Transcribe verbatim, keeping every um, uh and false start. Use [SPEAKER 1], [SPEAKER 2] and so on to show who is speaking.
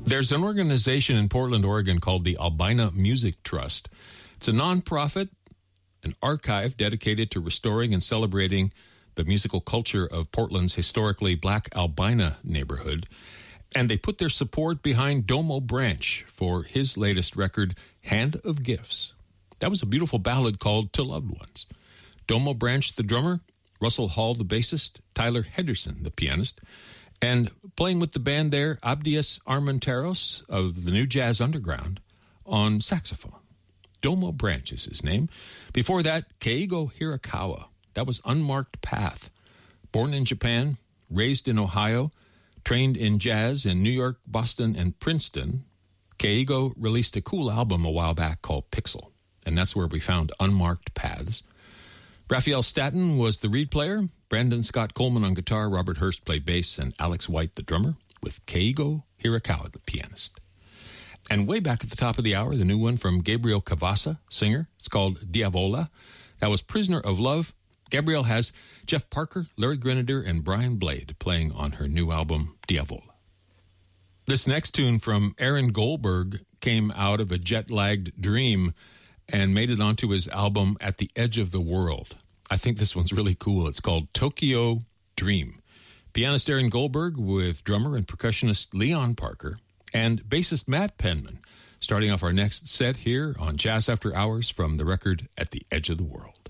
[SPEAKER 1] There's an organization in Portland, Oregon called the Albina Music Trust. It's a nonprofit, an archive dedicated to restoring and celebrating the musical culture of Portland's historically black Albina neighborhood. And they put their support behind Domo Branch for his latest record, Hand of Gifts. That was a beautiful ballad called To Loved Ones. Domo Branch, the drummer, Russell Hall, the bassist, Tyler Henderson, the pianist, and playing with the band there, Abdias Armenteros of the New Jazz Underground on saxophone. Domo Branch is his name. Before that, Keigo Hirakawa. That was Unmarked Path. Born in Japan, raised in Ohio, trained in jazz in New York, Boston, and Princeton, Keigo released a cool album a while back called Pixel, and that's where we found Unmarked Paths. Raphael Staton was the reed player, Brandon Scott Coleman on guitar, Robert Hurst played bass, and Alex White the drummer, with Keigo Hirakawa the pianist. And way back at the top of the hour, the new one from Gabriel Cavassa, singer. It's called Diavola. That was Prisoner of Love. Gabrielle has Jeff Parker, Larry Grenadier, and Brian Blade playing on her new album, Diavola. This next tune from Aaron Goldberg came out of a jet-lagged dream and made it onto his album At the Edge of the World. I think this one's really cool. It's called Tokyo Dream. Pianist Aaron Goldberg with drummer and percussionist Leon Parker and bassist Matt Penman, starting off our next set here on Jazz After Hours from the record At the Edge of the World.